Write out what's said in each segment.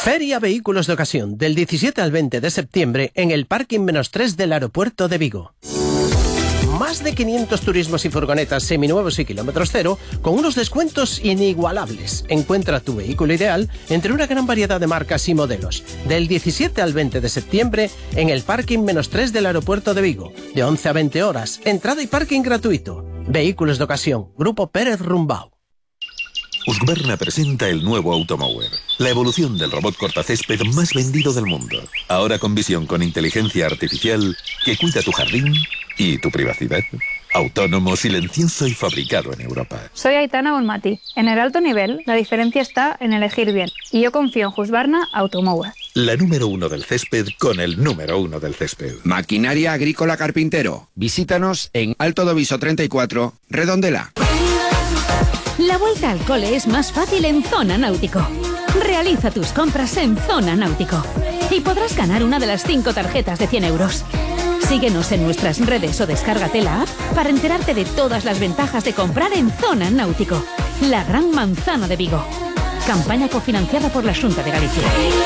Feria Vehículos de Ocasión, del 17 al 20 de septiembre en el Parking -3 del aeropuerto de Vigo. Más de 500 turismos y furgonetas seminuevos y kilómetros cero con unos descuentos inigualables. Encuentra tu vehículo ideal entre una gran variedad de marcas y modelos. Del 17 al 20 de septiembre en el Parking -3 del aeropuerto de Vigo. De 11 a 20 horas. Entrada y parking gratuito. Vehículos de Ocasión. Grupo Pérez Rumbao. Husqvarna presenta el nuevo Automower, la evolución del robot cortacésped más vendido del mundo. Ahora con visión con inteligencia artificial que cuida tu jardín y tu privacidad. Autónomo, silencioso y fabricado en Europa. Soy Aitana Bonmati. En el alto nivel, la diferencia está en elegir bien. Y yo confío en Husqvarna Automower. La número 1 del césped con el número 1 del césped. Maquinaria Agrícola Carpintero. Visítanos en Alto Doviso 34, Redondela. La vuelta al cole es más fácil en Zona Náutico. Realiza tus compras en Zona Náutico y podrás ganar una de las 5 tarjetas de 100 euros. Síguenos en nuestras redes o descárgate la app para enterarte de todas las ventajas de comprar en Zona Náutico, la gran manzana de Vigo. Campaña cofinanciada por la Xunta de Galicia.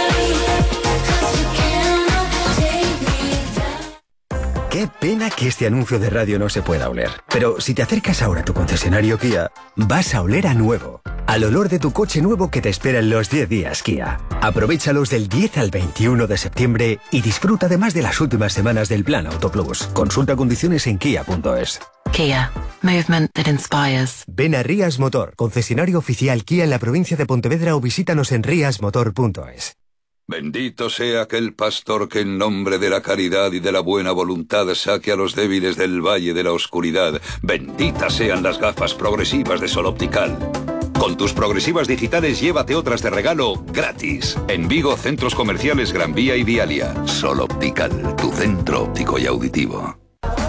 Qué pena que este anuncio de radio no se pueda oler. Pero si te acercas ahora a tu concesionario Kia, vas a oler a nuevo. Al olor de tu coche nuevo que te espera en los 10 días Kia. Aprovéchalos del 10 al 21 de septiembre y disfruta además de las últimas semanas del Plan Auto Plus. Consulta condiciones en kia.es. Kia. Movement that inspires. Ven a Rías Motor, concesionario oficial Kia en la provincia de Pontevedra o visítanos en riasmotor.es. Bendito sea aquel pastor que en nombre de la caridad y de la buena voluntad saque a los débiles del valle de la oscuridad. Benditas sean las gafas progresivas de Sol Optical. Con tus progresivas digitales llévate otras de regalo gratis. En Vigo, centros comerciales Gran Vía y Vialia. Sol Optical, tu centro óptico y auditivo.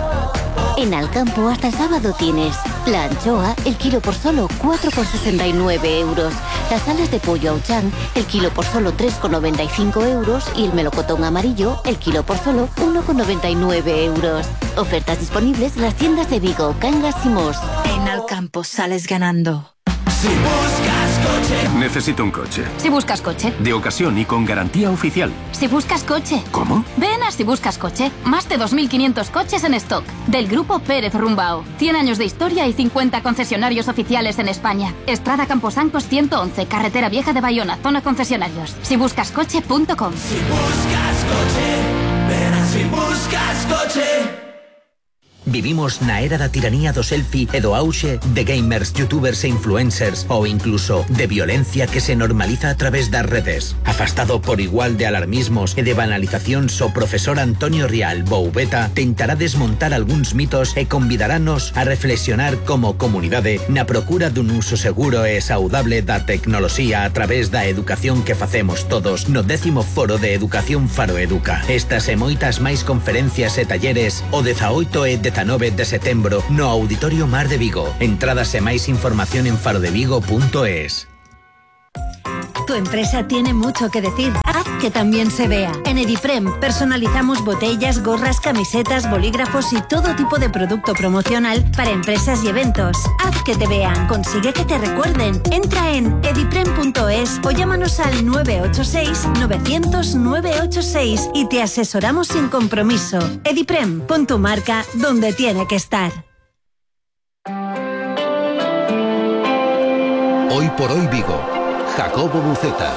En Alcampo hasta el sábado tienes la anchoa, el kilo por solo 4,69 euros. Las alas de pollo Auchan, el kilo por solo 3,95 euros. Y el melocotón amarillo, el kilo por solo 1,99 euros. Ofertas disponibles en las tiendas de Vigo, Cangas y Mos. En Alcampo sales ganando. Si buscas coche. Necesito un coche. Si buscas coche. De ocasión y con garantía oficial. Si buscas coche. ¿Cómo? Ven a Si buscas coche. Más de 2.500 coches en stock. Del grupo Pérez Rumbao. 100 años de historia y 50 concesionarios oficiales en España. Estrada Camposancos 111, Carretera Vieja de Bayona, zona concesionarios. Sibuscascoche.com. Si buscas coche. Ven a Si buscas coche. Vivimos na era da tiranía do selfie e do auxe de gamers, youtubers e influencers ou incluso de violencia que se normaliza a través das redes. Afastado por igual de alarmismos e de banalizacións, o profesor Antonio Rial Boubeta tentará desmontar algúns mitos e convidarános a reflexionar como comunidade na procura dun uso seguro e saudable da tecnoloxía a través da educación que facemos todos no 10º Foro de Educación Faro Educa. Estas e moitas máis conferencias e talleres o 18 e 19 de setembro no Auditorio Mar de Vigo. Entradas e máis información en farodevigo.es. Tu empresa tiene mucho que decir. Haz que también se vea. En Ediprem personalizamos botellas, gorras, camisetas, bolígrafos y todo tipo de producto promocional para empresas y eventos. Haz que te vean. Consigue que te recuerden. Entra en ediprem.es o llámanos al 986 900 986 y te asesoramos sin compromiso. Ediprem, pon tu marca donde tiene que estar. Hoy por hoy Vigo. Jacobo Buceta.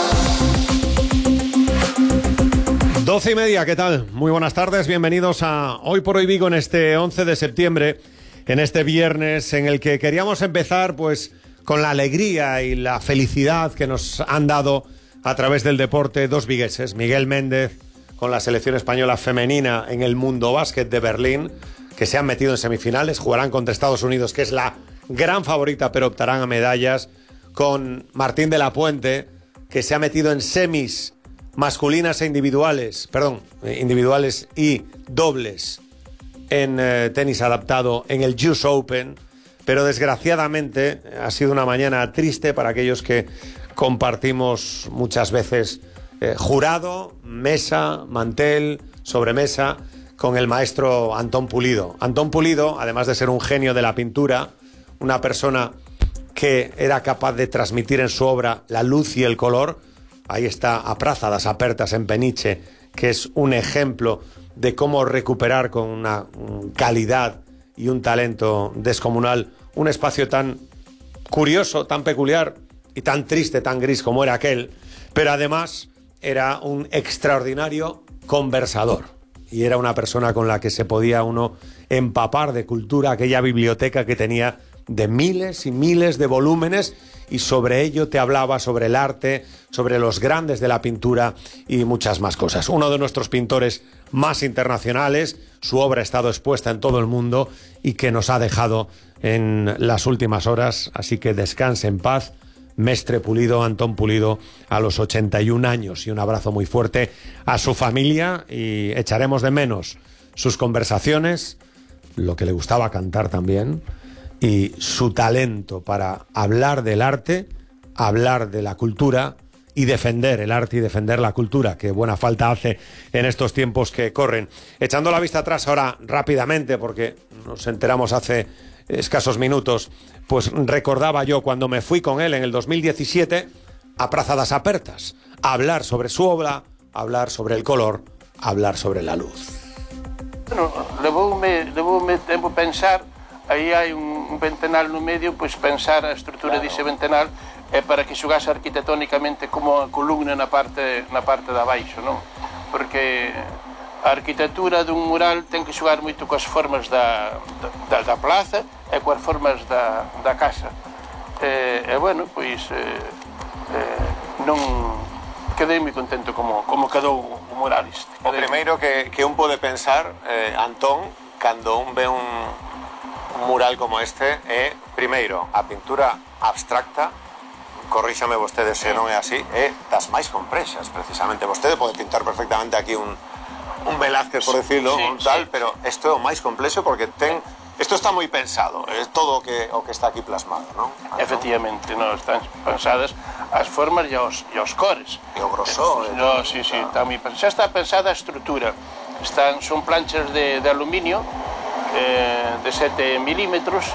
12:30, ¿qué tal? Muy buenas tardes, bienvenidos a Hoy por Hoy Vigo en este 11 de septiembre, en este viernes en el que queríamos empezar pues con la alegría y la felicidad que nos han dado a través del deporte dos vigueses. Miguel Méndez con la selección española femenina en el Mundo Básquet de Berlín, que se han metido en semifinales, jugarán contra Estados Unidos, que es la gran favorita, pero optarán a medallas, con Martín de la Puente, que se ha metido en semis masculinas e individuales, individuales y dobles en tenis adaptado en el US Open, pero desgraciadamente ha sido una mañana triste para aquellos que compartimos muchas veces jurado, mesa, mantel, sobremesa con el maestro Antón Pulido. Antón Pulido, además de ser un genio de la pintura, una persona que era capaz de transmitir en su obra la luz y el color, Ahí está a Praza das Apertas en Peniche, que es un ejemplo de cómo recuperar con una calidad y un talento descomunal un espacio tan curioso, tan peculiar y tan triste, tan gris como era aquel, pero además era un extraordinario conversador y era una persona con la que se podía uno empapar de cultura, aquella biblioteca que tenía de miles y miles de volúmenes, y sobre ello te hablaba sobre el arte, sobre los grandes de la pintura y muchas más cosas. Uno de nuestros pintores más internacionales, su obra ha estado expuesta en todo el mundo y que nos ha dejado en las últimas horas, así que descanse en paz, Mestre Pulido, Antón Pulido, a los 81 años, y un abrazo muy fuerte a su familia, y echaremos de menos sus conversaciones, lo que le gustaba cantar también, y su talento para hablar del arte, hablar de la cultura y defender el arte y defender la cultura, que buena falta hace en estos tiempos que corren. Echando la vista atrás ahora rápidamente, porque nos enteramos hace escasos minutos, pues recordaba yo cuando me fui con él en el 2017 a Praza das Apertas, a hablar sobre su obra, a hablar sobre el color, a hablar sobre la luz. Bueno, levoume tempo pensar. Aí hai un ventanal no medio, pois pensar a estrutura dese ventanal é para que xogase arquitectónicamente como a columna na parte de abaixo, non? Porque a arquitectura dun mural ten que xogar moito coas formas da plaza e coas formas da casa. E bueno, pois non quedei moi contento como quedou o mural este. O primeiro que un pode pensar, Antón, cando un ve un mural como este, é, primeiro, a pintura abstracta, corríxame vostede se non é así, é das máis complexas, precisamente. Vostede pode pintar perfectamente aquí un Velázquez, por decirlo, un tal, pero isto é o máis complexo porque isto está moi pensado, é todo o que está aquí plasmado, non? Efectivamente, non están pensadas as formas e os cores. E o grosor. Sí, está moi pensado. Xa está pensada a estrutura. Son planchas de aluminio, de 7 milímetros,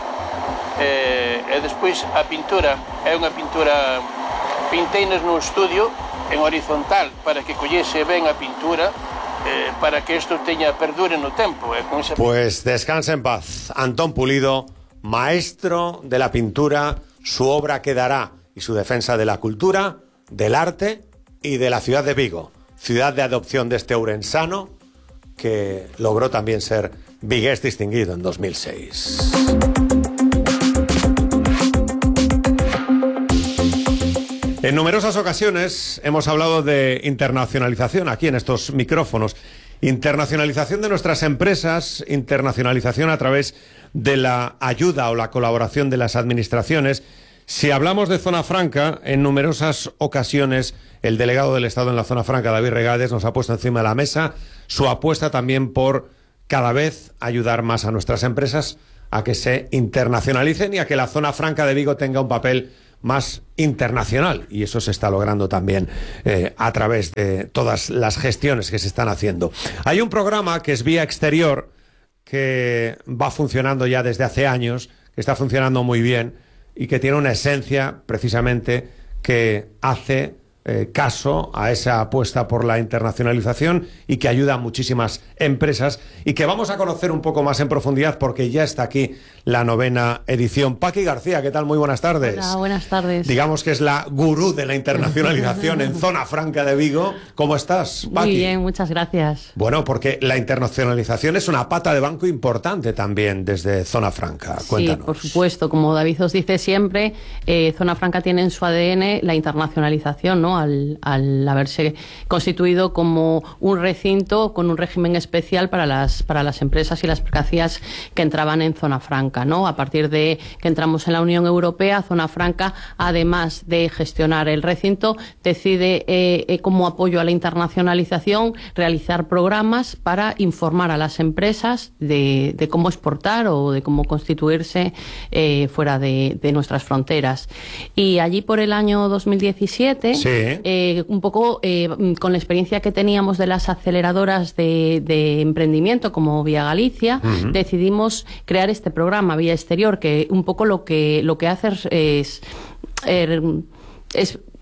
e despois a pintura é unha pintura pinteinas no estudio en horizontal para que collese ben a pintura, para que isto perdure no tempo. Pues descanse en paz Antón Pulido, maestro de la pintura. Su obra quedará, y su defensa de la cultura, del arte y de la ciudad de Vigo, ciudad de adopción de este ourensano que logró también ser vigués distinguido en 2006. En numerosas ocasiones hemos hablado de internacionalización aquí en estos micrófonos. Internacionalización de nuestras empresas, internacionalización a través de la ayuda o la colaboración de las administraciones. Si hablamos de Zona Franca, en numerosas ocasiones el delegado del Estado en la Zona Franca, David Regades, nos ha puesto encima de la mesa su apuesta también por cada vez ayudar más a nuestras empresas a que se internacionalicen y a que la Zona Franca de Vigo tenga un papel más internacional, y eso se está logrando también a través de todas las gestiones que se están haciendo. Hay un programa que es Vía Exterior, que va funcionando ya desde hace años, que está funcionando muy bien y que tiene una esencia precisamente que hace caso a esa apuesta por la internacionalización y que ayuda a muchísimas empresas, y que vamos a conocer un poco más en profundidad porque ya está aquí la 9ª edición. Paqui García, ¿qué tal? Muy buenas tardes. Hola, buenas tardes. Digamos que es la gurú de la internacionalización en Zona Franca de Vigo. ¿Cómo estás, Paqui? Muy bien, muchas gracias. Bueno, porque la internacionalización es una pata de banco importante también desde Zona Franca. Cuéntanos. Sí, por supuesto. Como David os dice siempre, Zona Franca tiene en su ADN la internacionalización, ¿no? Al haberse constituido como un recinto con un régimen especial para las empresas y las mercancías que entraban en Zona Franca, ¿no? A partir de que entramos en la Unión Europea, Zona Franca, además de gestionar el recinto, decide como apoyo a la internacionalización realizar programas para informar a las empresas de cómo exportar o de cómo constituirse fuera de nuestras fronteras. Y allí por el año 2017, sí, un poco con la experiencia que teníamos de las aceleradoras de emprendimiento como Vía Galicia, decidimos crear este programa Vía Exterior, que un poco lo que hace es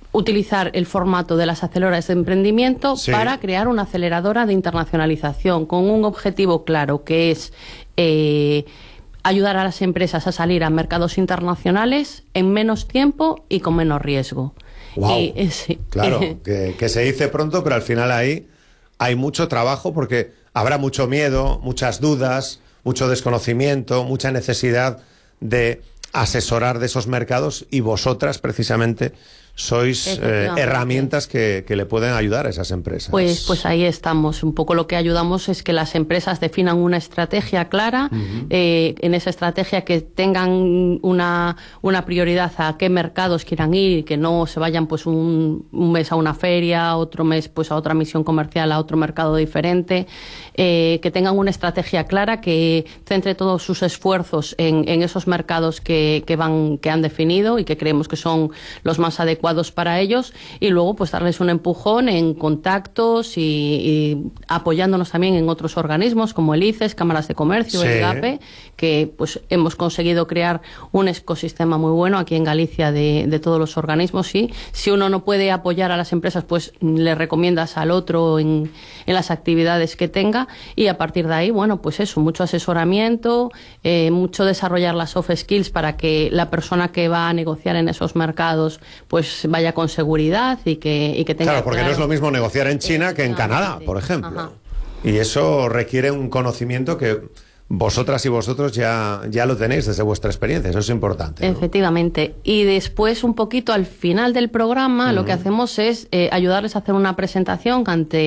utilizar el formato de las aceleradoras de emprendimiento Sí. para crear una aceleradora de internacionalización con un objetivo claro, que es ayudar a las empresas a salir a mercados internacionales en menos tiempo y con menos riesgo. Wow. Sí. Claro, que se dice pronto, pero al final ahí hay mucho trabajo porque habrá mucho miedo, muchas dudas, mucho desconocimiento, mucha necesidad de asesorar de esos mercados, y vosotras precisamente sois herramientas que le pueden ayudar a esas empresas. Pues ahí estamos. Un poco lo que ayudamos es que las empresas definan una estrategia clara, en esa estrategia que tengan una prioridad a qué mercados quieran ir, que no se vayan pues un mes a una feria, otro mes pues a otra misión comercial, a otro mercado diferente, que tengan una estrategia clara, que centre todos sus esfuerzos en esos mercados que han definido y que creemos que son los más adecuados para ellos, y luego pues darles un empujón en contactos y apoyándonos también en otros organismos como el ICES, cámaras de comercio, Sí. el GAPE, que pues hemos conseguido crear un ecosistema muy bueno aquí en Galicia de todos los organismos. Y si uno no puede apoyar a las empresas, pues le recomiendas al otro en las actividades que tenga, y a partir de ahí, bueno, pues eso, mucho asesoramiento, mucho desarrollar las soft skills para que la persona que va a negociar en esos mercados pues vaya con seguridad y que tenga Claro, porque no es lo mismo negociar en China que en Canadá, por ejemplo. Ajá. Y eso requiere un conocimiento que vosotras y vosotros ya lo tenéis desde vuestra experiencia. Eso es importante, ¿no? Efectivamente. Y después, un poquito al final del programa, lo que hacemos es ayudarles a hacer una presentación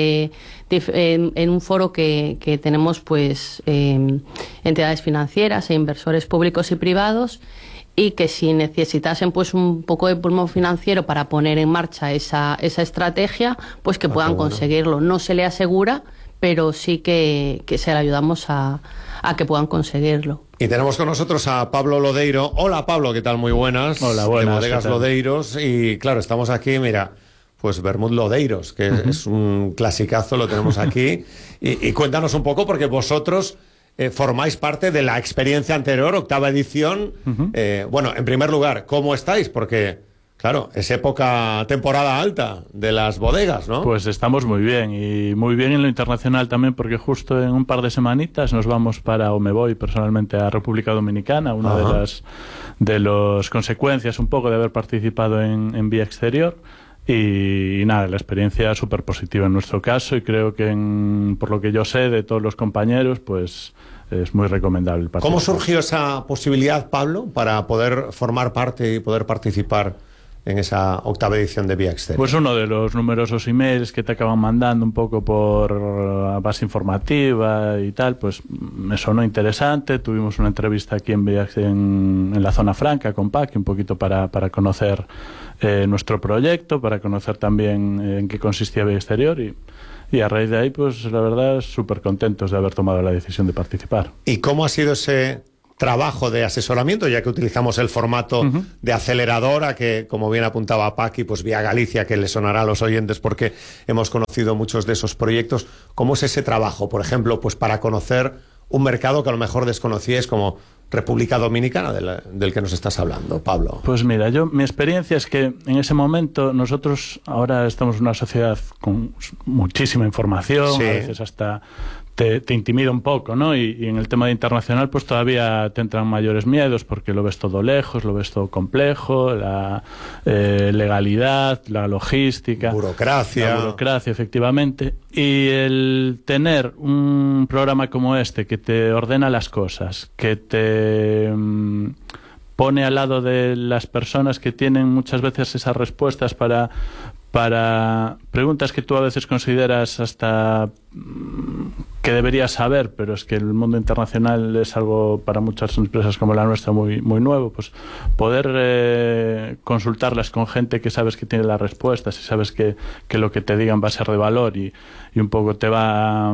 en un foro que tenemos pues entidades financieras e inversores públicos y privados, y que si necesitasen pues un poco de pulmón financiero para poner en marcha esa estrategia, pues que puedan conseguirlo. No se le asegura, pero sí que se le ayudamos a que puedan conseguirlo. Y tenemos con nosotros a Pablo Lodeiro. Hola, Pablo, ¿qué tal? Muy buenas. Hola, buenas. De Bodegas ¿qué tal? Lodeiros. Y claro, estamos aquí, mira, pues Vermut Lodeiros, que es un clasicazo, lo tenemos aquí. Y cuéntanos un poco, porque vosotros formáis parte de la experiencia anterior, 8ª edición. Bueno, en primer lugar, ¿cómo estáis? Porque, claro, es temporada alta de las bodegas, ¿no? Pues estamos muy bien, y muy bien en lo internacional también, porque justo en un par de semanitas nos vamos o me voy personalmente a República Dominicana, una de las consecuencias un poco de haber participado en Vía Exterior. Y nada, la experiencia súper positiva en nuestro caso, y creo que por lo que yo sé de todos los compañeros, pues es muy recomendable el ¿Cómo surgió esa posibilidad, Pablo, para poder formar parte y poder participar en esa 8ª edición de Vía Exterior? Pues uno de los numerosos emails que te acaban mandando un poco por base informativa y tal, pues me sonó interesante. Tuvimos una entrevista aquí en la Zona Franca con Paqui, un poquito para conocer nuestro proyecto, para conocer también en qué consistía Vía Exterior, y a raíz de ahí, pues la verdad, súper contentos de haber tomado la decisión de participar. ¿Y cómo ha sido ese trabajo de asesoramiento, ya que utilizamos el formato de aceleradora, que como bien apuntaba Paqui, pues Vía Galicia, que le sonará a los oyentes porque hemos conocido muchos de esos proyectos? ¿Cómo es ese trabajo, por ejemplo, pues para conocer un mercado que a lo mejor desconocíais, como República Dominicana, del que nos estás hablando, Pablo? Pues mira, mi experiencia es que en ese momento nosotros ahora estamos en una sociedad con muchísima información, Sí. a veces hasta te intimida un poco, ¿no? Y en el tema de internacional pues todavía te entran mayores miedos, porque lo ves todo lejos, lo ves todo complejo, la legalidad, la logística, burocracia. La burocracia, efectivamente. Y el tener un programa como este que te ordena las cosas, que te pone al lado de las personas que tienen muchas veces esas respuestas para preguntas que tú a veces consideras hasta que deberías saber, pero es que el mundo internacional es algo para muchas empresas como la nuestra muy, muy nuevo. Pues poder consultarlas con gente que sabes que tiene las respuestas y sabes que lo que te digan va a ser de valor, y un poco te va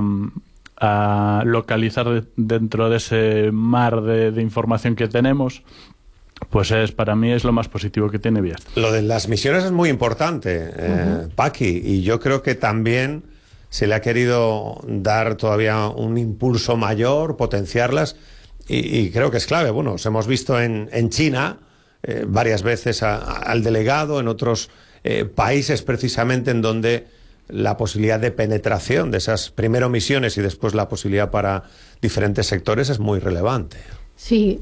a localizar dentro de ese mar de información que tenemos, pues para mí es lo más positivo que tiene Vía. Lo de las misiones es muy importante, Paqui, y yo creo que también se le ha querido dar todavía un impulso mayor, potenciarlas, y creo que es clave. Bueno, os hemos visto en China varias veces al delegado, en otros países precisamente en donde la posibilidad de penetración de esas primero misiones y después la posibilidad para diferentes sectores es muy relevante. Sí,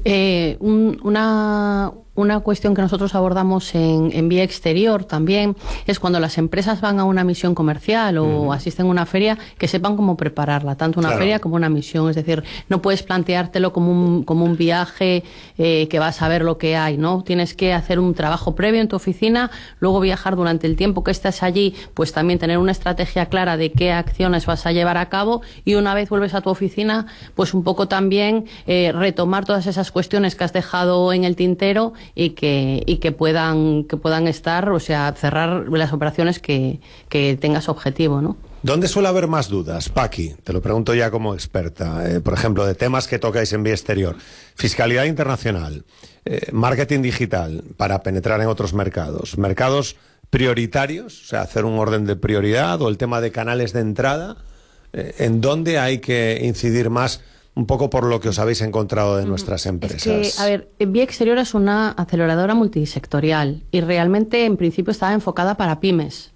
una cuestión que nosotros abordamos en Vía Exterior también es cuando las empresas van a una misión comercial o asisten a una feria, que sepan cómo prepararla, tanto una feria como una misión. Es decir, no puedes planteártelo como un viaje que vas a ver lo que hay, ¿no? Tienes que hacer un trabajo previo en tu oficina, luego viajar durante el tiempo que estés allí, pues también tener una estrategia clara de qué acciones vas a llevar a cabo, y una vez vuelves a tu oficina, pues un poco también retomar todas esas cuestiones que has dejado en el tintero y que puedan estar, o sea, cerrar las operaciones que tengas objetivo, ¿no? ¿Dónde suele haber más dudas, Paqui? Te lo pregunto ya como experta. Por ejemplo, de temas que tocáis en Vía Exterior. Fiscalidad internacional, marketing digital para penetrar en otros mercados. Mercados prioritarios, o sea, hacer un orden de prioridad, o el tema de canales de entrada. ¿En dónde hay que incidir más? Un poco por lo que os habéis encontrado de nuestras empresas. Es que, a ver, Vía Exterior es una aceleradora multisectorial y realmente en principio estaba enfocada para pymes.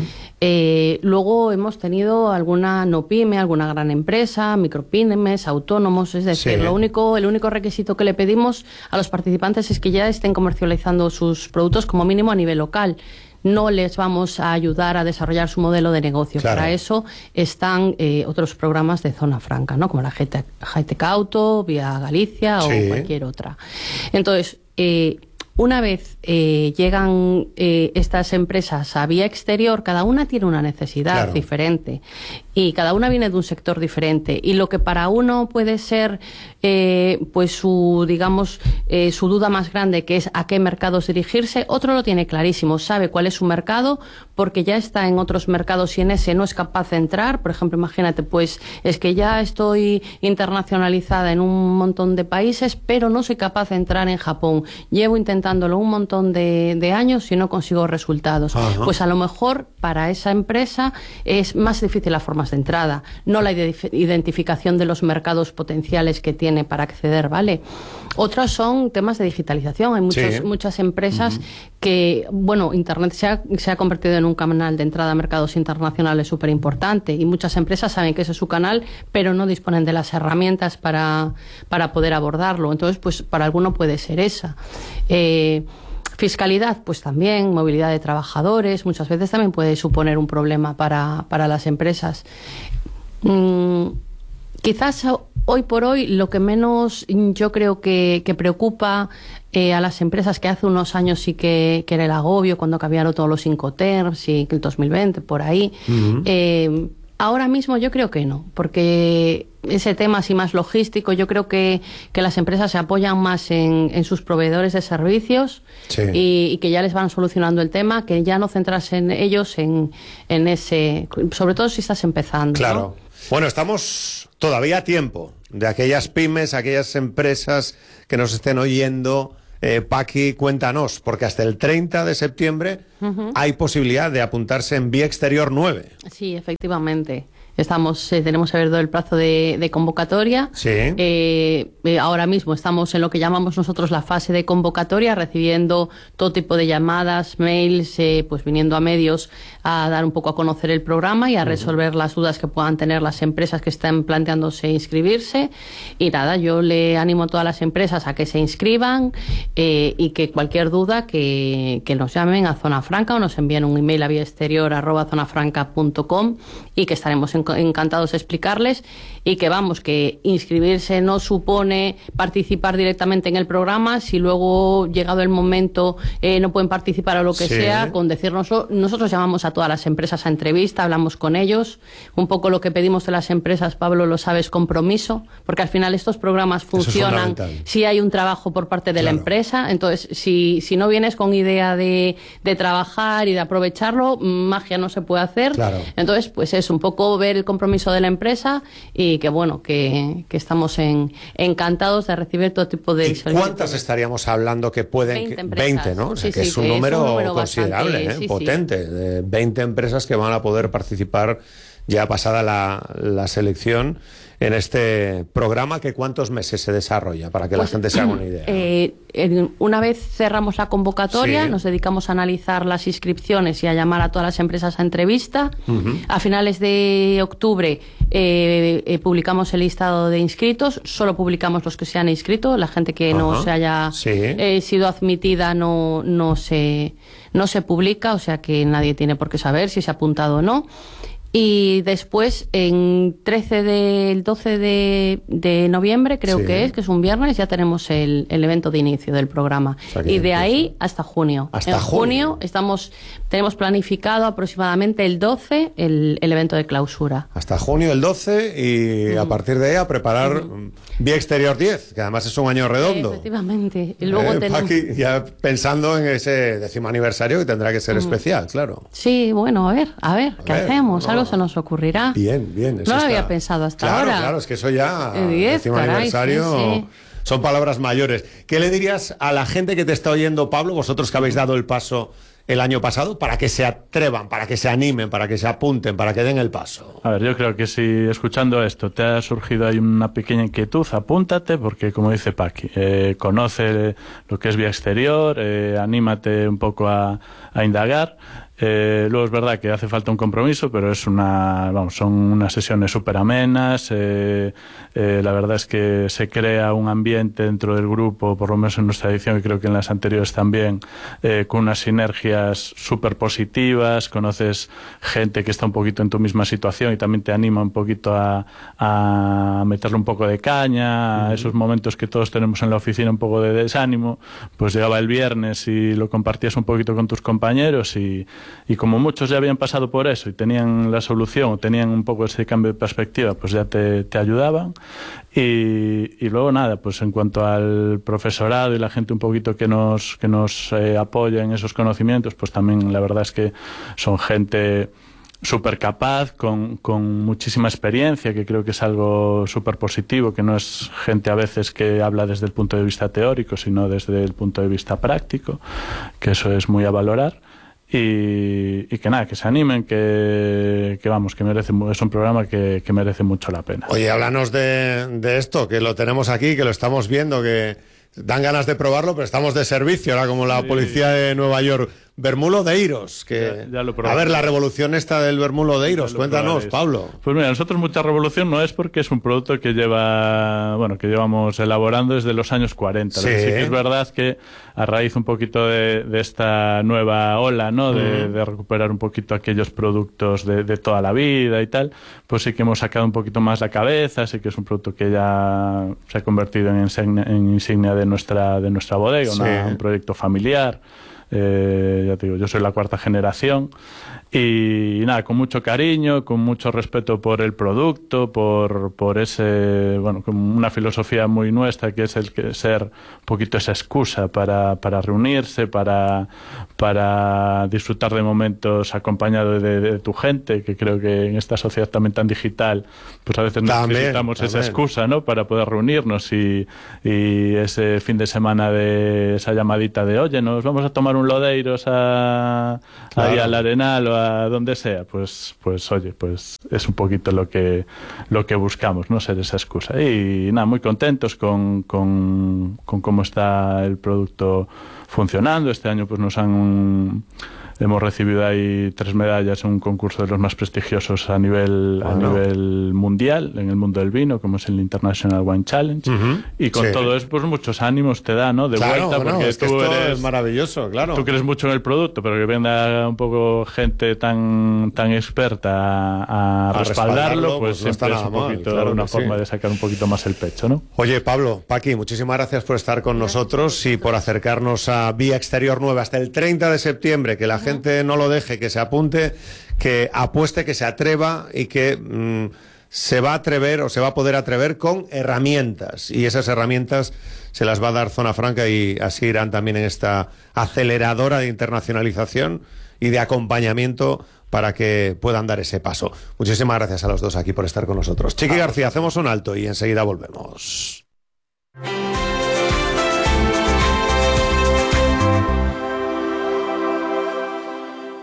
Luego hemos tenido alguna no pyme, alguna gran empresa, micropymes, autónomos. Es decir, el único requisito que le pedimos a los participantes es que ya estén comercializando sus productos como mínimo a nivel local. No les vamos a ayudar a desarrollar su modelo de negocio. Claro. Para eso están otros programas de zona franca, ¿no? Como la Hightech Auto, Vía Galicia o cualquier otra. Entonces, una vez llegan estas empresas a Vía Exterior, cada una tiene una necesidad diferente y cada una viene de un sector diferente, y lo que para uno puede ser pues su duda más grande, que es a qué mercados dirigirse, otro lo tiene clarísimo, sabe cuál es su mercado porque ya está en otros mercados y en ese no es capaz de entrar. Por ejemplo, imagínate, pues es que ya estoy internacionalizada en un montón de países, pero no soy capaz de entrar en Japón. Llevo intentándolo un montón de años y no consigo resultados. Pues a lo mejor para esa empresa es más difícil las formas de entrada, no la identificación de los mercados potenciales que tiene para acceder, ¿vale? Otros son temas de digitalización. Hay muchas empresas que, bueno, Internet se ha convertido en un canal de entrada a mercados internacionales súper importante, y muchas empresas saben que ese es su canal, pero no disponen de las herramientas para poder abordarlo. Entonces, pues para alguno puede ser esa. Fiscalidad, pues también, movilidad de trabajadores, muchas veces también puede suponer un problema para las empresas. Quizás hoy por hoy lo que menos yo creo que preocupa a las empresas, que hace unos años sí que era el agobio cuando cambiaron todos los Incoterms y el 2020, por ahí. Ahora mismo yo creo que no, porque ese tema así más logístico, yo creo que las empresas se apoyan más en sus proveedores de servicios y que ya les van solucionando el tema, que ya no centrarse en ellos en ese, sobre todo si estás empezando. Claro. ¿no? Bueno, estamos todavía a tiempo de aquellas pymes, aquellas empresas que nos estén oyendo. Paqui, cuéntanos, porque hasta el 30 de septiembre hay posibilidad de apuntarse en Vía Exterior 9. Sí, efectivamente. Tenemos abierto el plazo de convocatoria. Ahora mismo estamos en lo que llamamos nosotros la fase de convocatoria, recibiendo todo tipo de llamadas, mails, pues viniendo a medios a dar un poco a conocer el programa y a resolver las dudas que puedan tener las empresas que están planteándose inscribirse. Y nada, yo le animo a todas las empresas a que se inscriban y que cualquier duda que nos llamen a Zona Franca o nos envíen un email a viaexterior@zonafranca.com, y que estaremos encantados de explicarles, y que que inscribirse no supone participar directamente en el programa. Si luego, llegado el momento, no pueden participar o lo que sea, con decirnoslo, nosotros llamamos a todas las empresas a entrevista, hablamos con ellos. Un poco lo que pedimos de las empresas, Pablo, lo sabes, compromiso, porque al final estos programas funcionan si hay un trabajo por parte de la empresa. Entonces, si no vienes con idea de trabajar y de aprovecharlo, magia no se puede hacer. Entonces, pues es un poco ver el compromiso de la empresa, y que bueno, que estamos encantados de recibir todo tipo de solicitudes. ¿Cuántas estaríamos hablando que pueden? 20, ¿no? O sea, que es un número considerable, bastante, potente. De 20 empresas que van a poder participar ya pasada la selección, en este programa que ¿cuántos meses se desarrolla? Para que la gente se haga una idea. Una vez cerramos la convocatoria, nos dedicamos a analizar las inscripciones y a llamar a todas las empresas a entrevista. A finales de octubre publicamos el listado de inscritos. Solo publicamos los que se han inscrito. La gente que no se haya sido admitida no se publica, o sea que nadie tiene por qué saber si se ha apuntado o no. Y después, el 12 de noviembre, creo que es un viernes, ya tenemos el evento de inicio del programa. O sea, y de ahí hasta junio. En junio tenemos planificado aproximadamente el 12 el evento de clausura. Hasta junio el 12 y a partir de ahí a preparar Vía Exterior 10, que además es un año redondo. Efectivamente. Y luego tenemos... Paqui, ya pensando en ese 10º aniversario que tendrá que ser especial, claro. Sí, bueno, a ver, ¿qué hacemos? Algo se nos ocurrirá. Bien. No lo había pensado hasta ahora. Claro, es que eso ya, el 10º aniversario... Sí. Son palabras mayores. ¿Qué le dirías a la gente que te está oyendo, Pablo, vosotros que habéis dado el paso el año pasado, para que se atrevan, para que se animen, para que se apunten, para que den el paso? A ver, yo creo que si escuchando esto te ha surgido ahí una pequeña inquietud, apúntate, porque como dice Paqui, conoce lo que es Vía Exterior, anímate un poco a indagar. Luego es verdad que hace falta un compromiso, pero son unas sesiones súper amenas. La verdad es que se crea un ambiente dentro del grupo, por lo menos en nuestra edición y creo que en las anteriores también, con unas sinergias súper positivas. Conoces gente que está un poquito en tu misma situación y también te anima un poquito a meterle un poco de caña, a esos momentos que todos tenemos en la oficina un poco de desánimo. Pues llegaba el viernes y lo compartías un poquito con tus compañeros y como muchos ya habían pasado por eso y tenían la solución o tenían un poco ese cambio de perspectiva, pues ya te ayudaban. Y luego nada, pues en cuanto al profesorado y la gente un poquito que nos apoya en esos conocimientos, pues también la verdad es que son gente súper capaz, con muchísima experiencia, que creo que es algo súper positivo, que no es gente a veces que habla desde el punto de vista teórico, sino desde el punto de vista práctico, que eso es muy a valorar. Y que nada, que se animen, que es un programa que merece mucho la pena. Oye, háblanos de esto, que lo tenemos aquí, que lo estamos viendo, que dan ganas de probarlo, pero estamos de servicio, ahora como la policía de Nueva York. Vermulodeiros, que ya lo a ver, la revolución esta del Vermulodeiros, cuéntanos, Pablo. Pues mira, nosotros mucha revolución no es, porque es un producto que llevamos elaborando desde los años 40. Sí que es verdad que a raíz un poquito de esta nueva ola, ¿no? De recuperar un poquito aquellos productos de toda la vida y tal, pues sí que hemos sacado un poquito más la cabeza. Sí que es un producto que ya se ha convertido en insignia de nuestra bodega, un proyecto familiar. Ya te digo, yo soy la 4ª generación y nada, con mucho cariño, con mucho respeto por el producto, por ese, con una filosofía muy nuestra, que es el que ser un poquito esa excusa para reunirse, para disfrutar de momentos acompañado de tu gente, que creo que en esta sociedad también tan digital, pues a veces necesitamos esa excusa, ¿no? Para poder reunirnos y ese fin de semana de esa llamadita de, oye, nos vamos a tomar un Lodeiros ahí al Arenal o a donde sea, pues oye, pues es un poquito lo que buscamos, no ser esa excusa. Y nada, muy contentos con cómo está el producto funcionando. Este año pues hemos recibido ahí 3 medallas en un concurso de los más prestigiosos a nivel mundial en el mundo del vino, como es el International Wine Challenge. Y con todo eso, pues muchos ánimos te da, ¿no? De vuelta, porque es que tú eres maravilloso, claro. Tú crees mucho en el producto, pero que venga un poco gente tan experta a respaldarlo, pues siempre es un poquito una forma de sacar un poquito más el pecho, ¿no? Oye, Pablo, Paqui, muchísimas gracias por estar con nosotros y por acercarnos a Vía Exterior 9 hasta el 30 de septiembre, que la gente no lo deje, que se apunte, que apueste, que se atreva y que se va a atrever o se va a poder atrever con herramientas, y esas herramientas se las va a dar Zona Franca y así irán también en esta aceleradora de internacionalización y de acompañamiento para que puedan dar ese paso. Muchísimas gracias a los dos aquí por estar con nosotros. Chiqui García, hacemos un alto y enseguida volvemos.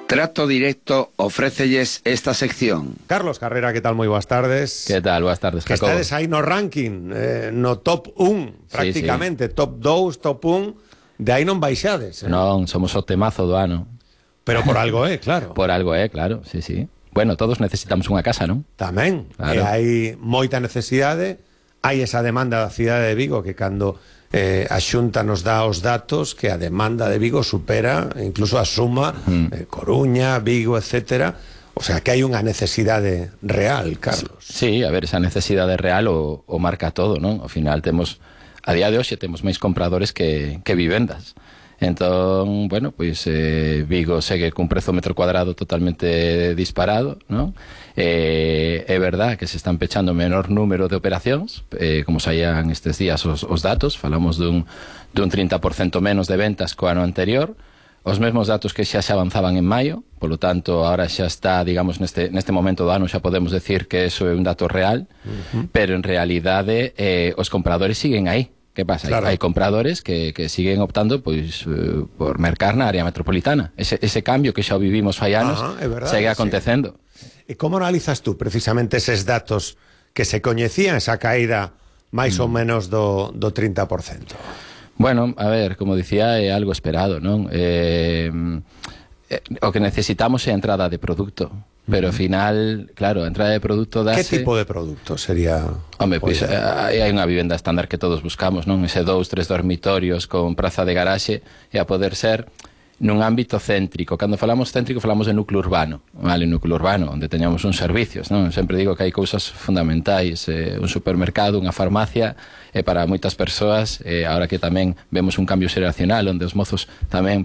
Trato Directo ofrécelles esta sección. Carlos Carrera, que tal? Moi boas tardes. Que tal? Boas tardes, Que Jacobo. estades aí no ranking, no top 1, prácticamente, top 2, top 1, de aí non baixades. Non, somos o temazo do ano. Pero por algo claro. Por algo claro, sí, sí. Bueno, todos necesitamos unha casa, non? Tamén, claro. Hai moita necesidade, hai esa demanda da cidade de Vigo que cando a Xunta nos dá os datos que a demanda de Vigo supera incluso a suma Coruña, Vigo, etcétera. O sea que hai unha necesidade real, Carlos. Sí, a ver, esa necesidade real o marca todo, non? Ao final temos, a día de hoxe temos máis compradores que vivendas. Entón, bueno, pois Vigo segue cun prezo metro cuadrado totalmente disparado, non? É verdad que se están pechando menor número de operacións, como saían estes días os datos, falamos dun 30% menos de ventas co ano anterior, os mesmos datos que xa se avanzaban en maio, polo tanto, ahora xa está, digamos, neste momento do ano xa podemos decir que eso é un dato real, pero en realidade os compradores siguen aí. Que pasa? Claro. Hai compradores que siguen optando pois por mercar na área metropolitana. Ese cambio que xa vivimos fai anos segue acontecendo. Sí. E como analizas tú precisamente eses datos que se coñecían, esa caída máis ou menos do 30%? Bueno, a ver, como dicía, é algo esperado, non? O que necesitamos é a entrada de produto. Pero ao final, claro, a entrada de produto dase... Que tipo de produto sería? Home, pois hai unha vivenda estándar que todos buscamos, non? Ese 2-3 dormitorios con praza de garaxe e a poder ser nun ámbito céntrico. Cando falamos céntrico, falamos de núcleo urbano, vale? Núcleo urbano, onde teñamos uns servicios, non? Sempre digo que hai cousas fundamentais, un supermercado, unha farmacia, e para moitas persoas, ahora que tamén vemos un cambio xeracional, onde os mozos tamén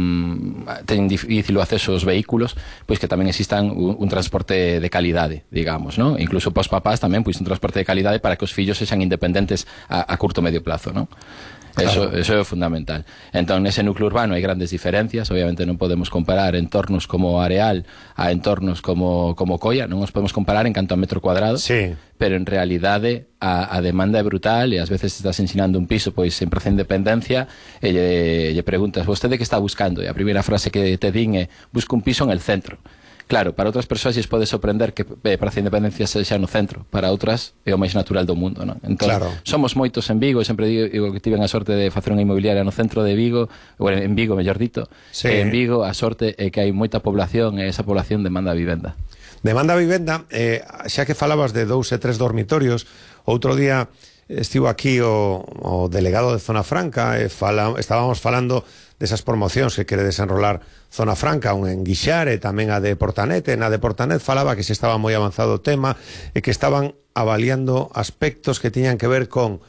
teñen difícil o acceso aos vehículos, pois que tamén existan un transporte de calidade, digamos, non? Incluso pos papás tamén, pois un transporte de calidade para que os fillos sexan independentes a curto medio plazo, non? Eso é fundamental. Entón, nese núcleo urbano hai grandes diferencias. Obviamente non podemos comparar entornos como Areal a entornos como Coia. Non os podemos comparar en canto a metro cuadrado. Sí. Pero en realidade a demanda é brutal e ás veces estás ensinando un piso pois en praza de Independencia e lle preguntas, vostede que está buscando? E a primeira frase que te din é, busco un piso en el centro. Claro, para outras persoas lles pode sorprender que Praza de Independencia sexa no centro, para outras é o máis natural do mundo, non? Entón, claro. Somos moitos en Vigo, sempre digo que tiven a sorte de facer unha inmobiliaria no centro de Vigo, ou en Vigo, mellor dito, sí. En Vigo a sorte é que hai moita población e esa población demanda vivenda. Demanda vivenda, xa que falabas de 2 e 3 dormitorios, outro día estivo aquí o delegado de Zona Franca, estábamos falando desas promocións que quere desenrolar Zona Franca, un en Guixar e tamén a de Portanet. Na de Portanet falaba que se estaba moi avanzado o tema e que estaban avaliando aspectos que tiñan que ver con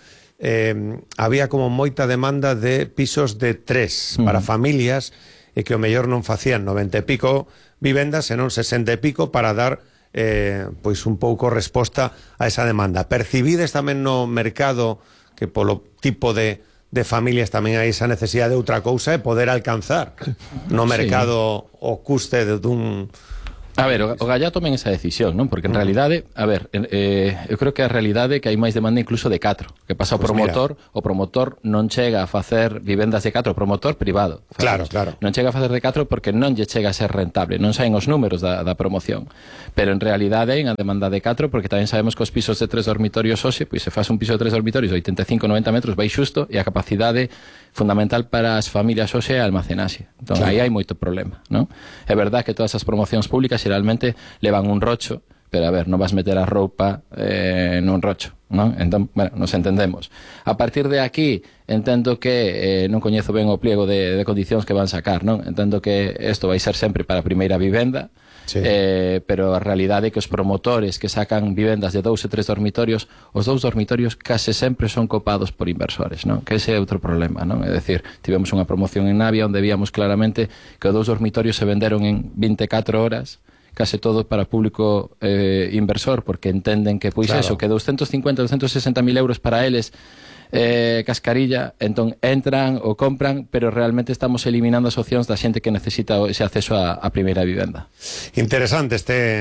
había como moita demanda de pisos de 3 para familias e que o mellor non facían 90 e pico vivendas, senón 60 e pico para dar pois un pouco resposta a esa demanda. Percibides tamén no mercado que polo tipo de familias tamén hai esa necesidade de outra cousa e poder alcanzar no mercado o custe dun... A ver, o Gallá tomen esa decisión, non? Porque en realidade, a ver, eu creo que a realidade é que hai máis demanda incluso de 4. Que pasa o promotor, o promotor non chega a facer vivendas de 4, o promotor privado. Claro. Non chega a facer de 4 porque non lle chega a ser rentable, non saen os números da promoción. Pero en realidade hai unha demanda de 4 porque tamén sabemos que os pisos de 3 dormitorios hoxe, pois se faz un piso de 3 dormitorios de 85-90 metros vai xusto e a capacidade fundamental para as familias hoxe é a almacenaxe. Entón, aí hai moito problema, non? É verdad que todas as promocións públicas xeralmente levan un rocho, pero a ver, non vas meter a roupa nun rocho, non? Entón, bueno, nos entendemos. A partir de aquí, entendo que non coñezo ben o pliego de condicións que van sacar, non? Entendo que isto vai ser sempre para a primeira vivenda, sí. Pero a realidade é que os promotores que sacan vivendas de 2 e 3 dormitorios, os 2 dormitorios case sempre son copados por inversores, non? Que ese é outro problema, non? É dicir, tivemos unha promoción en Navia onde víamos claramente que os 2 dormitorios se venderon en 24 horas, case todo para público inversor, porque entenden que pois claro. Eso, que 250-260 mil euros para eles cascarilla, entón entran ou compran, pero realmente estamos eliminando as opcións da xente que necesita ese acceso a primeira vivenda. Interesante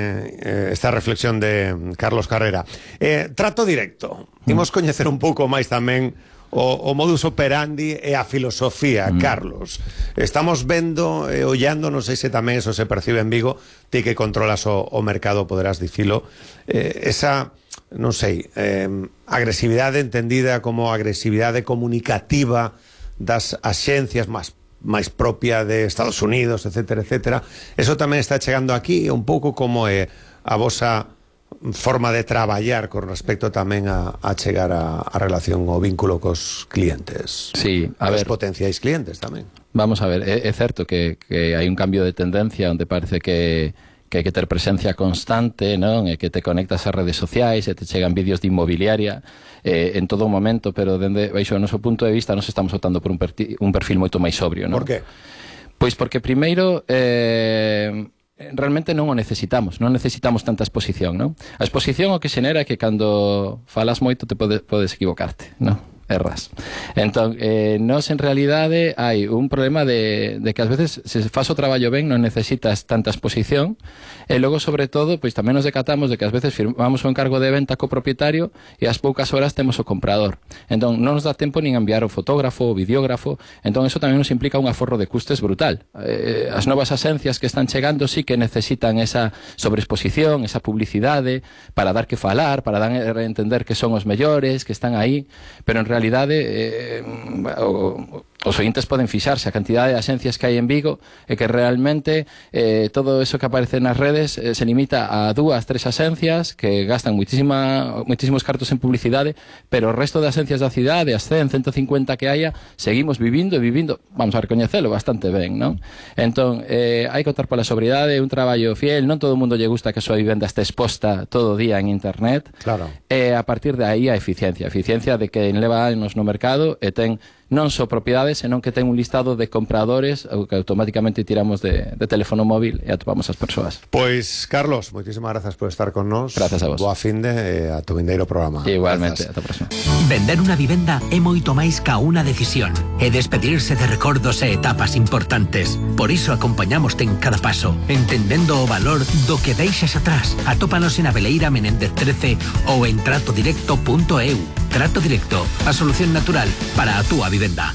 esta reflexión de Carlos Carrera. Trato directo. Imos coñecer un pouco máis tamén o modus operandi e a filosofía, Carlos. Estamos vendo e ollando, non sei se tamén eso se percibe en Vigo, ti que controlas o mercado poderás dicilo, esa, non sei, agresividade entendida como agresividade comunicativa das axencias máis propia de Estados Unidos, etcétera, etcétera. Eso tamén está chegando aquí, un pouco como é a vosa forma de traballar con respecto tamén a chegar a relación o vínculo cos clientes. Sí, a ver, potenciais clientes tamén. Vamos a ver, é certo que hai un cambio de tendencia onde parece que hai que ter presencia constante, non? E que te conectas ás redes sociais e te chegan vídeos de inmobiliaria en todo o momento, pero dende baixo o noso punto de vista nos estamos optando por un perfil moito máis sobrio, non? Por que? Pois porque primeiro realmente non o necesitamos tanta exposición, non? A exposición o que xenera é que cando falas moito te podes equivocarte, non? Erras. Entón, nos en realidade hai un problema de que ás veces se faz o traballo ben non necesitas tanta exposición e logo, sobre todo, pois tamén nos decatamos de que ás veces firmamos un encargo de venta co propietario e ás poucas horas temos o comprador. Entón, non nos dá tempo nin enviar o fotógrafo, o videógrafo, entón eso tamén nos implica un aforro de custes brutal. As novas asencias que están chegando sí que necesitan esa sobreexposición, esa publicidade para dar que falar, para dar a entender que son os mellores, que están aí, pero en realidade os ointes poden fixarse a cantidade de asencias que hai en Vigo e que realmente todo eso que aparece nas redes se limita a 2, 3 asencias que gastan moitísimos cartos en publicidade, pero o resto de asencias da cidade, as 100, 150 que haya, seguimos vivindo, vamos a recoñecelo bastante ben, non? Entón, hai que optar pola sobriedade, un traballo fiel, non todo o mundo lle gusta que a súa vivenda este exposta todo o día en internet. Claro. E a partir de aí a eficiencia de que leva anos no mercado e ten non só propiedades, senón que ten un listado de compradores que automáticamente tiramos de teléfono móvil e atopamos as persoas. Pois, Carlos, moitísimas grazas por estar con nós. Grazas a vos. Boa finde e a tu vindeiro programa. Igualmente, grazas. ata a próxima. Vender unha vivenda é moito máis ca unha decisión. É despedirse de recordos e etapas importantes. Por iso acompañamoste en cada paso, entendendo o valor do que deixas atrás. Atópanos en Aveleira Menéndez 13 ou en tratodirecto.eu. Trato Directo, a solución natural para a túa vivenda.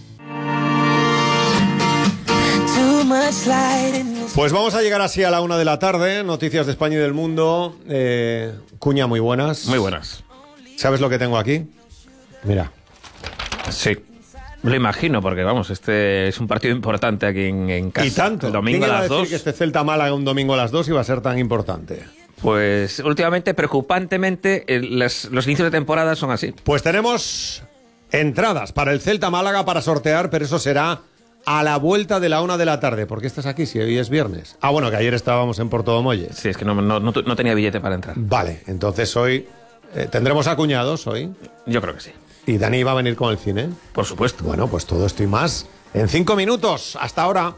Pues vamos a llegar así a la 1 de la tarde. Noticias de España y del mundo. Cuña, muy buenas. Muy buenas. ¿Sabes lo que tengo aquí? Mira. Sí. Lo imagino, porque vamos, este es un partido importante aquí en casa. Y tanto. El domingo ¿Quién iba a las a decir 2. que este Celta Málaga un domingo a las 2 iba a ser tan importante? Pues últimamente, preocupantemente, los inicios de temporada son así. Pues tenemos entradas para el Celta Málaga para sortear, pero eso será a la vuelta de la 1 de la tarde. ¿Por qué estás aquí si hoy es viernes? Ah, bueno, que ayer estábamos en Portodomolles. Sí, es que no tenía billete para entrar. Vale, entonces hoy tendremos acuñados hoy. Yo creo que sí. ¿Y Dani va a venir con el cine? Por supuesto. Bueno, pues todo esto y más en 5 minutos. Hasta ahora.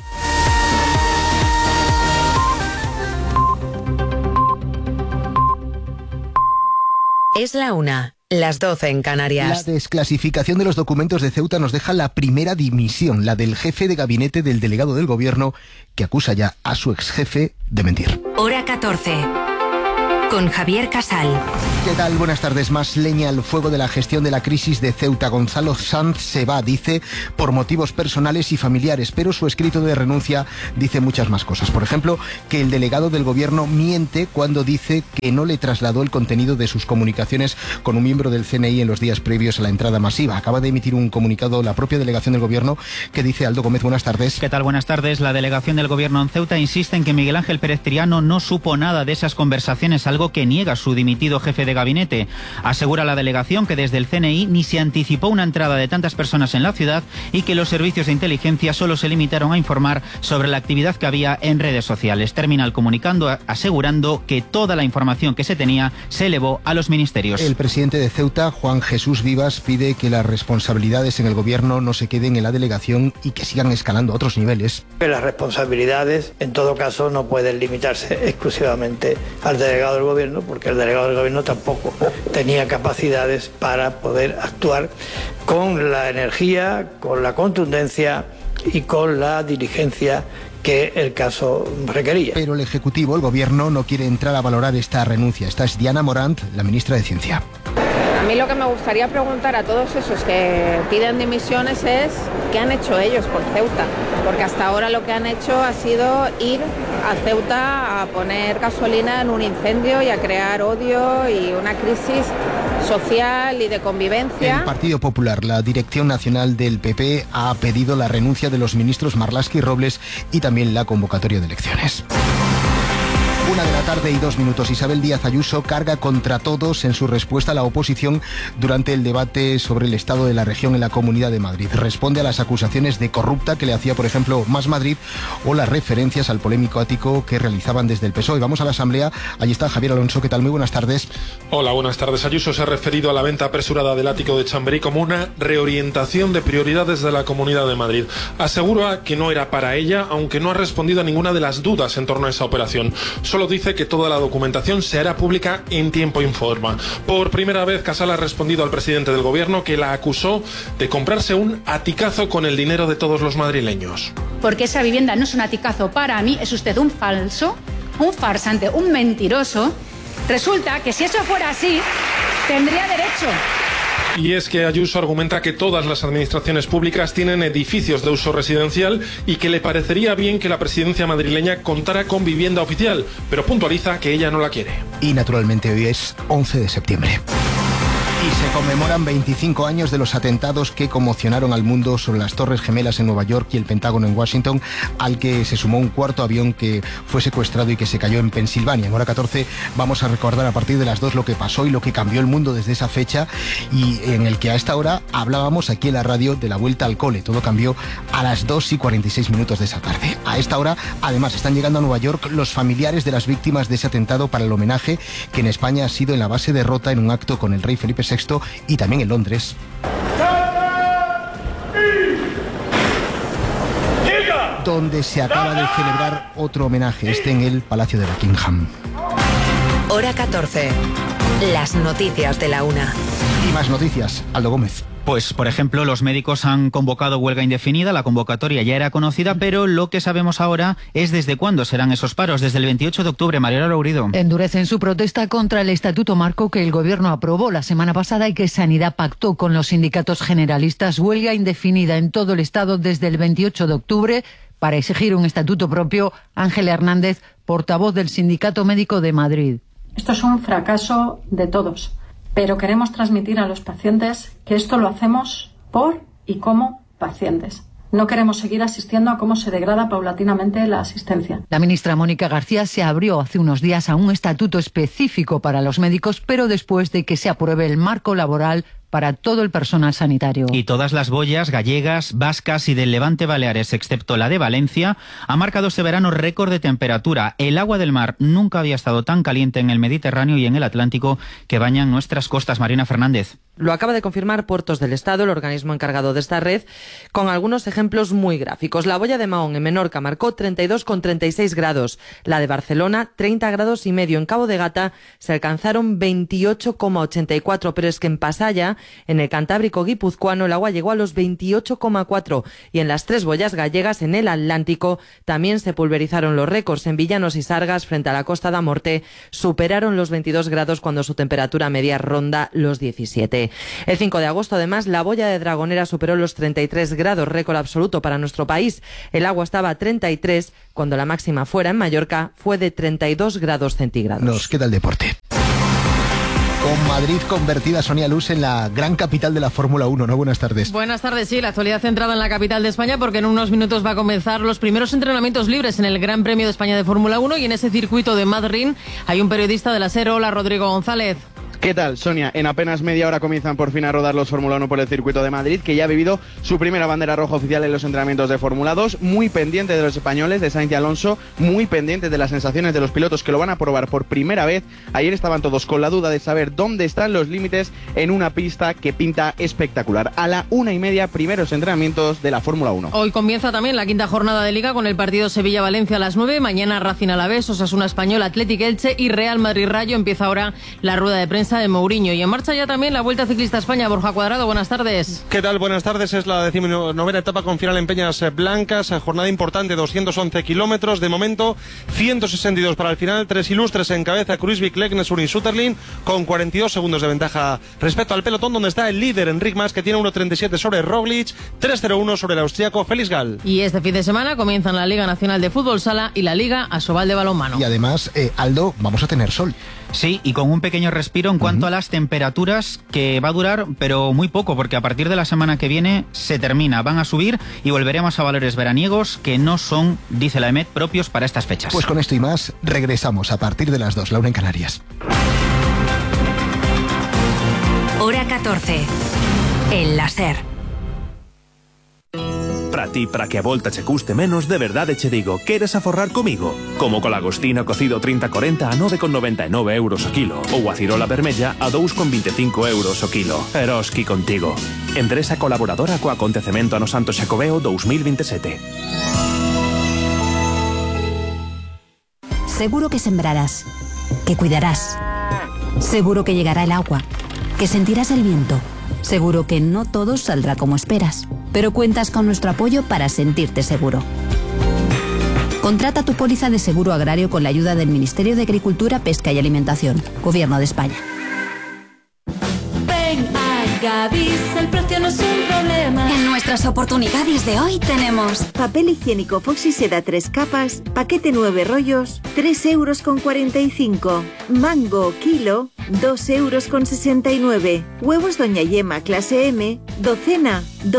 Es la 1, las 12 en Canarias. La desclasificación de los documentos de Ceuta nos deja la primera dimisión, la del jefe de gabinete del delegado del gobierno, que acusa ya a su exjefe de mentir. Hora 14. Con Javier Casal. ¿Qué tal? Buenas tardes. Más leña al fuego de la gestión de la crisis de Ceuta. Gonzalo Sanz se va, dice, por motivos personales y familiares, pero su escrito de renuncia dice muchas más cosas. Por ejemplo, que el delegado del gobierno miente cuando dice que no le trasladó el contenido de sus comunicaciones con un miembro del CNI en los días previos a la entrada masiva. Acaba de emitir un comunicado la propia delegación del gobierno que dice Aldo Gómez. Buenas tardes. ¿Qué tal? Buenas tardes. La delegación del gobierno en Ceuta insiste en que Miguel Ángel Pérez Triano no supo nada de esas conversaciones, algo que niega su dimitido jefe de gabinete. Asegura la delegación que desde el CNI ni se anticipó una entrada de tantas personas en la ciudad y que los servicios de inteligencia solo se limitaron a informar sobre la actividad que había en redes sociales. Termina el comunicando asegurando que toda la información que se tenía se elevó a los ministerios. El presidente de Ceuta, Juan Jesús Vivas, pide que las responsabilidades en el gobierno no se queden en la delegación y que sigan escalando a otros niveles. Las responsabilidades, en todo caso, no pueden limitarse exclusivamente al delegado del gobierno, porque el delegado del gobierno tampoco tenía capacidades para poder actuar con la energía, con la contundencia y con la diligencia que el caso requería. Pero el Ejecutivo, el Gobierno, no quiere entrar a valorar esta renuncia. Esta es Diana Morant, la ministra de Ciencia. mí lo que me gustaría preguntar a todos esos que piden dimisiones es ¿qué han hecho ellos por Ceuta? Porque hasta ahora lo que han hecho ha sido ir a Ceuta a poner gasolina en un incendio y a crear odio y una crisis social y de convivencia. El Partido Popular, la dirección nacional del PP, ha pedido la renuncia de los ministros Marlaska y Robles y también la convocatoria de elecciones. 1:02 p.m. Isabel Díaz Ayuso carga contra todos en su respuesta a la oposición durante el debate sobre el estado de la región en la Comunidad de Madrid. Responde a las acusaciones de corrupta que le hacía, por ejemplo, Más Madrid, o las referencias al polémico ático que realizaban desde el PSOE. Vamos a la Asamblea. Allí está Javier Alonso. ¿Qué tal? Muy buenas tardes. Hola, buenas tardes. Ayuso se ha referido a la venta apresurada del ático de Chamberí como una reorientación de prioridades de la Comunidad de Madrid. Asegura que no era para ella, aunque no ha respondido a ninguna de las dudas en torno a esa operación. Solo dice que toda la documentación se hará pública en tiempo y forma. Por primera vez, Casal ha respondido al presidente del gobierno, que la acusó de comprarse un aticazo con el dinero de todos los madrileños. Porque esa vivienda no es un aticazo para mí, es usted un falso, un farsante, un mentiroso. Resulta que si eso fuera así, tendría derecho. Y es que Ayuso argumenta que todas las administraciones públicas tienen edificios de uso residencial y que le parecería bien que la presidencia madrileña contara con vivienda oficial, pero puntualiza que ella no la quiere. Y naturalmente hoy es 11 de septiembre. Y se conmemoran 25 años de los atentados que conmocionaron al mundo sobre las Torres Gemelas en Nueva York y el Pentágono en Washington, al que se sumó un cuarto avión que fue secuestrado y que se cayó en Pensilvania. En hora 14 vamos a recordar a partir de las 2 lo que pasó y lo que cambió el mundo desde esa fecha, y en el que a esta hora hablábamos aquí en la radio de la vuelta al cole. Todo cambió a las 2:46 de esa tarde. A esta hora, además, están llegando a Nueva York los familiares de las víctimas de ese atentado para el homenaje que en España ha sido en la base de Rota, en un acto con el rey Felipe VI y también en Londres. Donde se acaba de celebrar otro homenaje, en el Palacio de Buckingham. Hora 14. Las noticias de la 1. Y más noticias. Aldo Gómez. Pues, por ejemplo, los médicos han convocado huelga indefinida. La convocatoria ya era conocida, pero lo que sabemos ahora es desde cuándo serán esos paros. Desde el 28 de octubre, Mariela Lourido. Endurecen su protesta contra el Estatuto Marco que el Gobierno aprobó la semana pasada y que Sanidad pactó con los sindicatos generalistas. Huelga indefinida en todo el Estado desde el 28 de octubre para exigir un estatuto propio. Ángela Hernández, portavoz del Sindicato Médico de Madrid. Esto es un fracaso de todos. Pero queremos transmitir a los pacientes que esto lo hacemos por y como pacientes. No queremos seguir asistiendo a cómo se degrada paulatinamente la asistencia. La ministra Mónica García se abrió hace unos días a un estatuto específico para los médicos, pero después de que se apruebe el marco laboral para todo el personal sanitario. Y todas las boyas gallegas, vascas y del Levante Baleares, excepto la de Valencia, ha marcado este verano récord de temperatura. El agua del mar nunca había estado tan caliente en el Mediterráneo y en el Atlántico que bañan nuestras costas. Marina Fernández. Lo acaba de confirmar Puertos del Estado, el organismo encargado de esta red, con algunos ejemplos muy gráficos. La boya de Mahón en Menorca marcó 32,36 grados. La de Barcelona, 30 grados y medio. En Cabo de Gata se alcanzaron 28,84, pero es que en Pasaya, en el Cantábrico guipuzcoano, el agua llegó a los 28,4 y en las 3 boyas gallegas en el Atlántico también se pulverizaron los récords. En Villanos y Sargas, frente a la Costa da Morte, superaron los 22 grados cuando su temperatura media ronda los 17. El 5 de agosto, además, la boya de Dragonera superó los 33 grados, récord absoluto para nuestro país. El agua estaba a 33 cuando la máxima fuera en Mallorca fue de 32 grados centígrados. Nos queda el deporte. Con Madrid convertida, Sonia Luz, en la gran capital de la Fórmula 1, ¿no? Buenas tardes. Buenas tardes, sí, la actualidad centrada en la capital de España, porque en unos minutos va a comenzar los primeros entrenamientos libres en el Gran Premio de España de Fórmula 1 y en ese circuito de Madrid hay un periodista de la SER. Hola, Rodrigo González. ¿Qué tal, Sonia? En apenas media hora comienzan por fin a rodar los Fórmula 1 por el circuito de Madrid, que ya ha vivido su primera bandera roja oficial en los entrenamientos de Fórmula 2, muy pendiente de los españoles, de Sainz y Alonso, muy pendiente de las sensaciones de los pilotos que lo van a probar por primera vez. Ayer estaban todos con la duda de saber dónde están los límites en una pista que pinta espectacular. A la 1:30, primeros entrenamientos de la Fórmula 1. Hoy comienza también la quinta jornada de Liga con el partido Sevilla-Valencia a las 9, mañana Racing Alavés, Osasuna Español, Athletic Elche y Real Madrid Rayo. Empieza ahora la rueda de prensa marcha de Mourinho. Y en marcha ya también la Vuelta Ciclista a España. Borja Cuadrado, buenas tardes. ¿Qué tal? Buenas tardes. Es la 19ª etapa con final en Peñas Blancas. Jornada importante, 211 kilómetros. De momento, 162 para el final. 3 ilustres en cabeza: Kruijswijk, Leknesur y Sutterlin, con 42 segundos de ventaja respecto al pelotón, donde está el líder Enric Mas, que tiene 1.37 sobre Roglic, 3.01 sobre el austríaco Felix Gall. Y este fin de semana comienzan la Liga Nacional de Fútbol Sala y la Liga Asobal de Balonmano. Y además, Aldo, vamos a tener sol. Sí, y con un pequeño respiro en cuanto a las temperaturas, que va a durar, pero muy poco, porque a partir de la semana que viene se termina, van a subir y volveremos a valores veraniegos que no son, dice la EMET, propios para estas fechas. Pues con esto y más, regresamos a partir de las 2, la 1 en Canarias. Hora 14. El láser. Para ti, para que a volta che custe menos, de verdade che digo, queres aforrar comigo? Como co lagostino cocido 30-40 a 9,99 euros o kilo, ou a cirola vermella a 2,25 euros o kilo. Eroski contigo. Empresa colaboradora co acontecemento ano Santo Xacobeo 2027. Seguro que sembrarás, que cuidarás. Seguro que llegará el agua, que sentirás el viento. Seguro que no todo saldrá como esperas, pero cuentas con nuestro apoyo para sentirte seguro. Contrata tu póliza de seguro agrario con la ayuda del Ministerio de Agricultura, Pesca y Alimentación, Gobierno de España. Ven a Gadis, el precio no es un problema. En nuestras oportunidades de hoy tenemos papel higiénico Foxy Seda 3 capas, paquete 9 rollos, 3,45 €. Mango, kilo, 2,69 €. Huevos Doña Yema clase M, docena,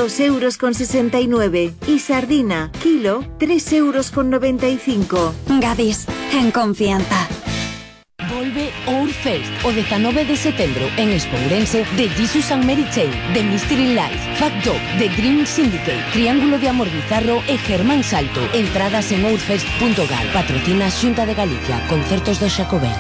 2,69 €. Y sardina, kilo, 3,95 €. Gadis, en confianza. Volve Ourfest o 19 de setembro en Expo Ourense de Jesus and Mary Chain, de Mystery Life, Fact Dog, The Green Syndicate, Triángulo de Amor Bizarro e Germán Salto. Entradas en ourfest.gal. Patrocina Xunta de Galicia, Concertos do Xacobeo.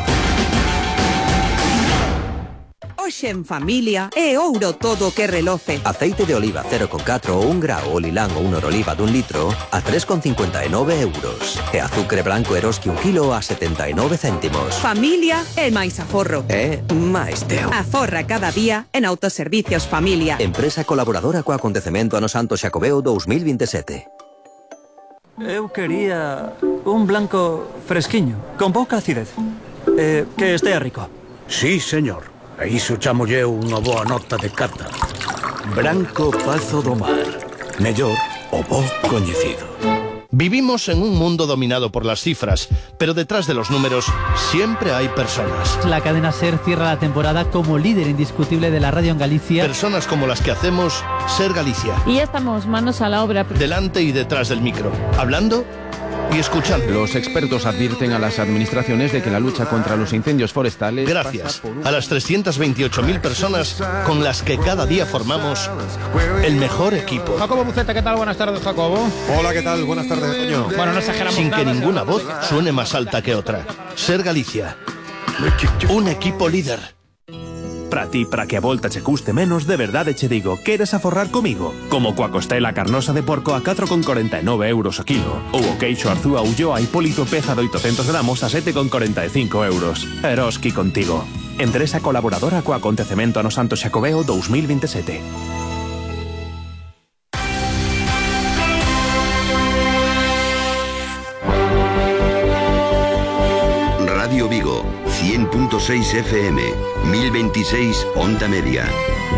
Hoxe en familia é ouro todo que reloce. Aceite de oliva 0,4 ou 1 grao o lilán ou un oroliva dun litro a 3,59 euros. E azucre branco Eroski 1 kilo a 79 céntimos. Familia é máis aforro. É máis teu. Aforra cada día en Autoservicios Familia. Empresa colaboradora co acontecemento ano Santo Xacobeo 2027. Eu quería un blanco fresquiño, con pouca acidez. Que estea rico. Sí, señor. E iso chamolle unha boa nota de cata. Branco Pazo do Mar. Mellor o bo coñecido. Vivimos en un mundo dominado por las cifras, pero detrás de los números siempre hay personas. La cadena SER cierra la temporada como líder indiscutible de la radio en Galicia. Personas como las que hacemos SER Galicia. Y ya estamos manos a la obra. Delante y detrás del micro, hablando y escuchando. Los expertos advierten a las administraciones de que la lucha contra los incendios forestales... Gracias a las 328.000 personas con las que cada día formamos el mejor equipo. Jacobo Buceta, ¿qué tal? Buenas tardes, Jacobo. Hola, ¿qué tal? Buenas tardes, Toño. Bueno, no exageramos Sin nada. que ninguna voz suene más alta que otra. SER Galicia. Un equipo líder. Para ti, para que a volta che custe menos, de verdade che digo, queres aforrar comigo? Como coa costela carnosa de porco a 4,49 euros o kilo, ou o queixo arzúa Ulloa Hipólito peza de 800 gramos a 7,45 euros. Eroski contigo. Empresa colaboradora co acontecemento ano Santo Xacobeo 2027. Radio Vigo, 100.6 FM, 1026 Onda Media.